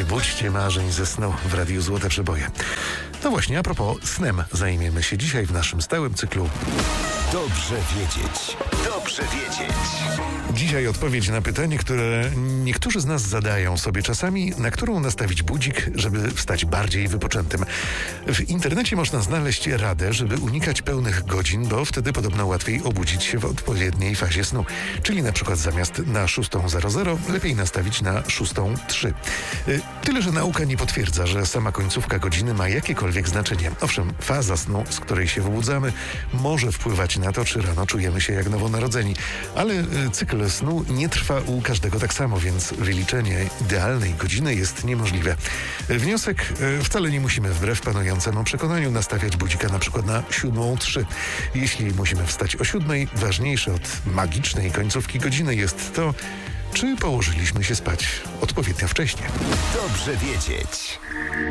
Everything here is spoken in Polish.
budźcie marzeń ze snu w Radiu Złote Przeboje. No właśnie, a propos, snem zajmiemy się dzisiaj w naszym stałym cyklu. Dobrze wiedzieć. Dobrze wiedzieć. Dzisiaj odpowiedź na pytanie, które niektórzy z nas zadają sobie czasami, na którą nastawić budzik, żeby wstać bardziej wypoczętym. W internecie można znaleźć radę, żeby unikać pełnych godzin, bo wtedy podobno łatwiej obudzić się w odpowiedniej fazie snu. Czyli na przykład zamiast na 6:00 lepiej nastawić na 6:03. Tyle, że nauka nie potwierdza, że sama końcówka godziny ma jakiekolwiek znaczenie. Owszem, faza snu, z której się wybudzamy, może wpływać na to, czy rano czujemy się jak nowonarodzeni, ale cykl snu nie trwa u każdego tak samo, więc wyliczenie idealnej godziny jest niemożliwe. Wniosek: wcale nie musimy wbrew panującemu przekonaniu nastawiać budzika na przykład na 7:03. Jeśli musimy wstać o 7:00, ważniejsze od magicznej końcówki godziny jest to, czy położyliśmy się spać odpowiednio wcześnie. Dobrze wiedzieć.